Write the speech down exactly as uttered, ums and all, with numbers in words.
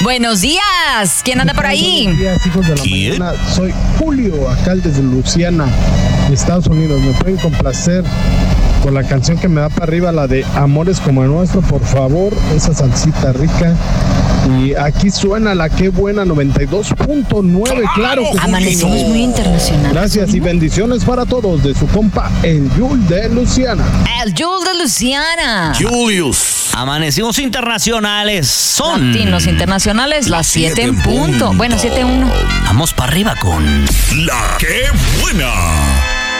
Buenos días. ¿Quién anda por ahí? Buenos días, hijos de la ¿Quién? mañana. Soy Julio, alcalde de Luciana, Estados Unidos. Me pueden complacer con la canción que me da para arriba, la de Amores como el nuestro, por favor, esa salsita rica. Y aquí suena la Qué Buena noventa y dos punto nueve, claro que sí. Amanecimos muy internacional. Gracias y bendiciones para todos de su compa El Yul de Luciana. El Yul de Luciana. Julius. Amanecimos internacionales. Son Latinos internacionales, las siete en punto. Bueno, siete uno. Vamos para arriba con La Qué Buena.